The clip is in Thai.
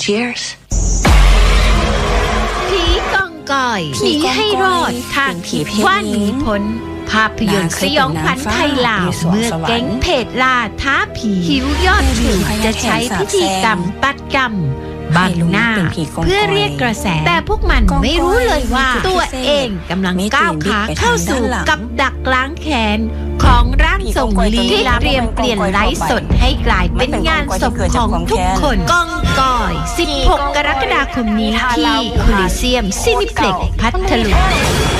Cheers ผีกองก่อยหนีให้รอดทางผีว่าหนีพ้นภาพยนตร์สยองขวัญไทยลาวเมื่อแก๊งเพจล่าท้าผีหิวยอดวิวจะใช้พิธีกรรมตัดกรรมบังหน้าเพื่อเรียกกระแสแต่พวกมันไม่รู้เลยว่าตัวเองกำลังก้าวขาเข้าสู่กับดักล้างแค้นของร่างทรงลี้ลับที่เตรียมเปลี่ยนไลฟ์สดให้กลายเป็นงานศพของทุกคนกองก่อย16 กรกฎาคมนี้ที่โคลิเซียมซินิเพล็กซ์พัทลุง